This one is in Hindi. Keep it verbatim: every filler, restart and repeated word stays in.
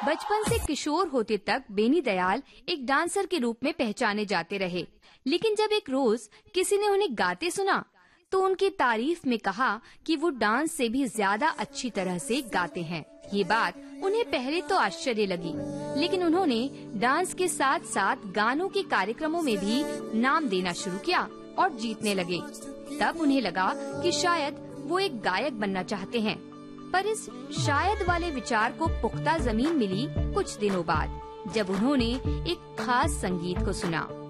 बचपन से किशोर होते तक बेनी दयाल एक डांसर के रूप में पहचाने जाते रहे, लेकिन जब एक रोज किसी ने उन्हें गाते सुना तो उनकी तारीफ में कहा कि वो डांस से भी ज्यादा अच्छी तरह से गाते हैं। ये बात उन्हें पहले तो आश्चर्य लगी, लेकिन उन्होंने डांस के साथ साथ गानों के कार्यक्रमों में भी नाम देना शुरू किया और जीतने लगे। तब उन्हें लगा कि शायद वो एक गायक बनना चाहते हैं। पर इस शायद वाले विचार को पुख्ता जमीन मिली कुछ दिनों बाद, जब उन्होंने एक खास संगीत को सुना।